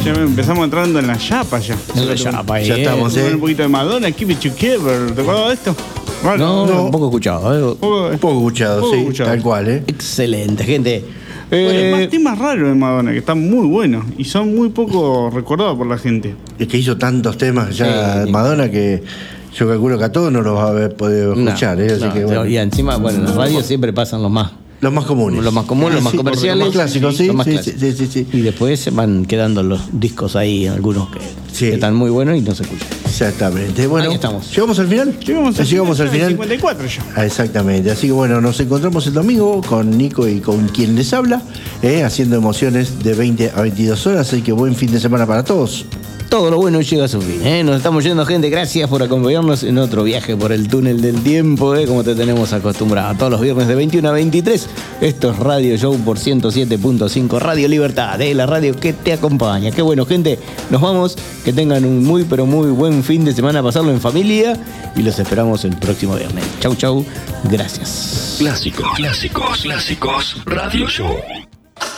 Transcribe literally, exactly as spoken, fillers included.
Ya empezamos entrando en la chapa ya. En la chapa, Ya eh. estamos, Con ¿eh? un poquito de Madonna, Keep It Together. ¿Te acuerdas de esto? Bueno, No, no. un poco escuchado. eh. poco- Un poco escuchado, Poco sí, escuchado. tal cual, ¿eh? Excelente, gente. Bueno, Eh, más temas raros de Madonna que están muy buenos y son muy poco recordados por la gente. Es que hizo tantos temas ya Sí. Madonna que yo calculo que a todos no los va a haber podido no, escuchar, ¿eh? Así no, que, bueno. Y encima, bueno, en las radios siempre pasan los más. Los más comunes. Los más comunes, los más Sí, comerciales. Los más clásicos, sí. Los más sí, clásicos. sí, sí, sí, sí. Y después se van quedando los discos ahí, algunos que, Sí. que están muy buenos y no se escuchan. Exactamente. Bueno, Ahí estamos. ¿llegamos al final? Llegamos al Llegamos final, al final. cincuenta y cuatro ya. Ah, exactamente. Así que bueno, nos encontramos el domingo con Nico y con quien les habla, eh, haciendo emociones de veinte a veintidós horas. Así que buen fin de semana para todos. Todo lo bueno llega a su fin, ¿eh? Nos estamos yendo, gente. Gracias por acompañarnos en otro viaje por el túnel del tiempo, ¿eh? Como te tenemos acostumbrado. Todos los viernes de veintiuno a veintitrés. Esto es Radio Show por ciento siete punto cinco. Radio Libertad, ¿eh? La radio que te acompaña. Qué bueno, gente. Nos vamos. Que tengan un muy, pero muy buen fin de semana. Pasarlo en familia. Y los esperamos el próximo viernes. Chau, chau. Gracias. Clásicos, clásicos, clásicos. Radio Show.